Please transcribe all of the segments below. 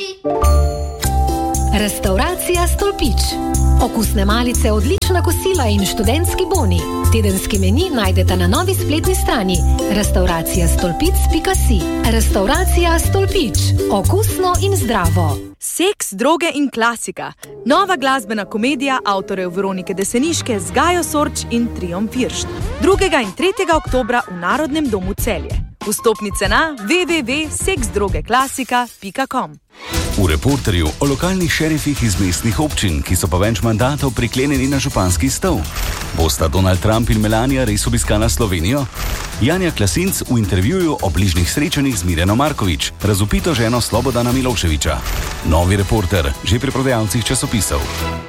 Restauracija Stolpič. Okusne malice, odlična kosila in študentski boni. Tedenski meni najdete na novi spletni strani restauracijastolpic.si. Restauracija Stolpič. Okusno in zdravo. Seks, droge in klasika. Nova glasbena komedija avtorjev Veronike Deseniške z Gajo Sorč in Triom Firšt. 2. in 3. oktobra v Narodnem domu Celje. Vstopnice na www.seksdrogeklasika.com. V Reporterju o lokalnih šerifih iz mestnih občin, ki so pa več mandatov priklenjeni na županski stol. Bosta Donald Trump in Melania res obiskala Slovenijo? Janja Klasinc v intervjuju o bližnjih srečanjih z Mirjano Markovič, razvpito ženo Slobodana Miloševića. Novi Reporter, že pri prodajalcih časopisov.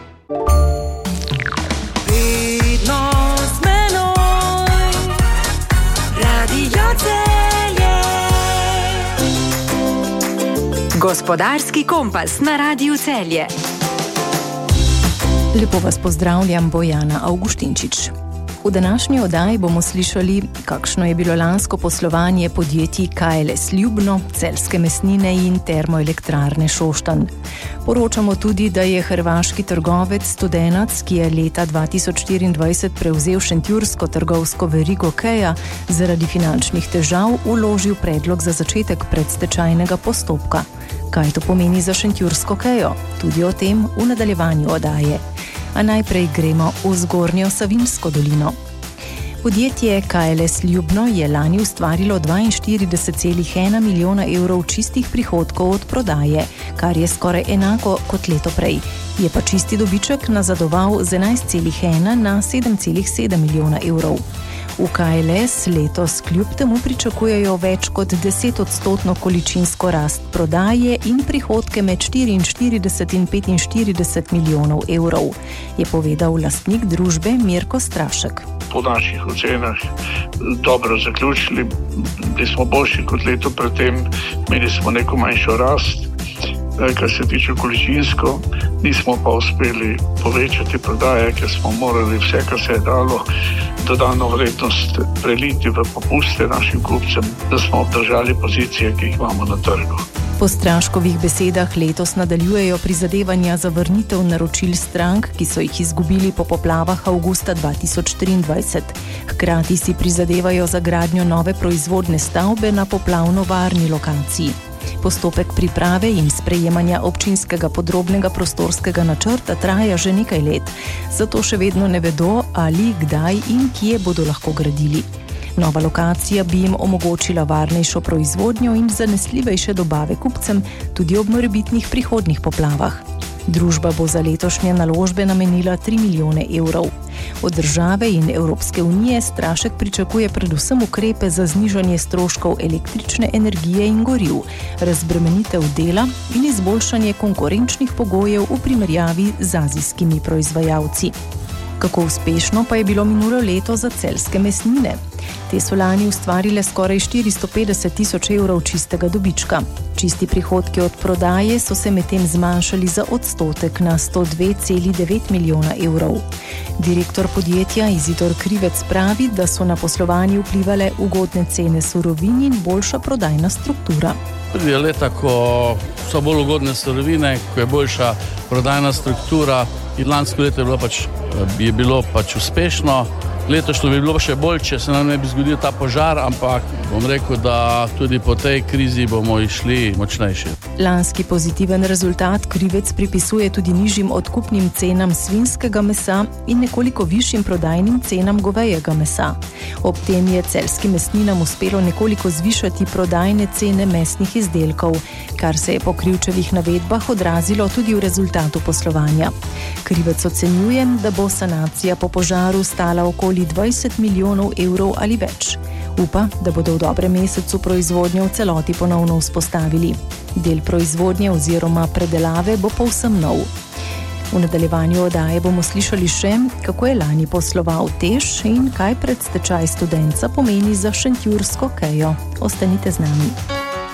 Gospodarski kompas na Radiu Celje. Lepo vas pozdravljam, Bojana Avguštinčič. V današnji oddaji bomo slišali, kakšno je bilo lansko poslovanje podjetij KLS Ljubno, Celjske mesnine in Termoelektrarne Šoštanj. Poročamo tudi, da je hrvaški trgovec Studenac, ki je leta 2024 prevzel šentjursko trgovsko verigo Keja, zaradi finančnih težav vložil predlog za začetek predstečajnega postopka. Kaj to pomeni za šentjursko Kejo? Tudi o tem v nadaljevanju oddaje. A najprej gremo v Zgornjo Savinjsko dolino. Podjetje KLS Ljubno je lani ustvarilo 42,1 milijona evrov čistih prihodkov od prodaje, kar je skoraj enako kot leto prej. Je pa čisti dobiček nazadoval z 11,1 na 7,7 milijona evrov. V KLS letos kljub temu pričakujejo več kot 10% količinsko rast prodaje in prihodke med 44 in 45 milijonov evrov, je povedal lastnik družbe Mirko Strašek. Po naših ocenah dobro zaključili, bili smo boljši kot leto predtem, imeli smo neko manjšo rast, kar se tiče količinsko, nismo pa uspeli povečati prodaje, ker smo morali vse, kar se je dalo, dodano vrednost preliti v popuste našim kupcem, da smo obdržali pozicije, ki jih imamo na trgu. Po Straškovih besedah letos nadaljujejo prizadevanja za vrnitev naročil strank, ki so jih izgubili po poplavah avgusta 2023. Hkrati si prizadevajo za gradnjo nove proizvodne stavbe na poplavno varni lokaciji. Postopek priprave in sprejemanja občinskega podrobnega prostorskega načrta traja že nekaj let, zato še vedno ne vedo, ali, kdaj in kje bodo lahko gradili. Nova lokacija bi jim omogočila varnejšo proizvodnjo in zanesljivejše dobave kupcem tudi ob morebitnih prihodnjih poplavah. Družba bo za letošnje naložbe namenila 3 milijone evrov. Od države in Evropske unije Strašek pričakuje predvsem ukrepe za znižanje stroškov električne energije in goriv, razbremenitev dela in izboljšanje konkurenčnih pogojev v primerjavi z azijskimi proizvajalci. Kako uspešno pa je bilo minulo leto za celjske mesnine? Te so lani ustvarile skoraj 450 tisoč evrov čistega dobička. Čisti prihodki od prodaje so se medtem zmanjšali za odstotek na 102,9 milijona evrov. Direktor podjetja Izidor Krivec pravi, da so na poslovanje vplivale ugodne cene surovin in boljša prodajna struktura. Prvi leta, ko so bolj ugodne surovine, ko je boljša prodajna struktura, in lansko leto je bilo uspešno. Letošnjo bi bilo še bolj, če se nam ne bi zgodil ta požar, ampak bom rekel, da tudi po tej krizi bomo išli močnejši. Lanski pozitiven rezultat Krivec pripisuje tudi nižjim odkupnim cenam svinjskega mesa in nekoliko višjim prodajnim cenam govejega mesa. Ob tem je celjskim mesninam uspelo nekoliko zvišati prodajne cene mesnih izdelkov, kar se je po Krivčevih navedbah odrazilo tudi v rezultatu poslovanja. Krivec ocenjuje, da bo sanacija po požaru stala okoli 20 milijonov evrov ali več. Upa, da bodo v dobrem mesecu proizvodnjo v celoti ponovno vzpostavili. Del proizvodnje oziroma predelave bo povsem nov. V nadaljevanju oddaje bomo slišali še, kako je lani posloval TEŠ in kaj predstečaj Studenca pomeni za šentjursko Kejo. Ostanite z nami.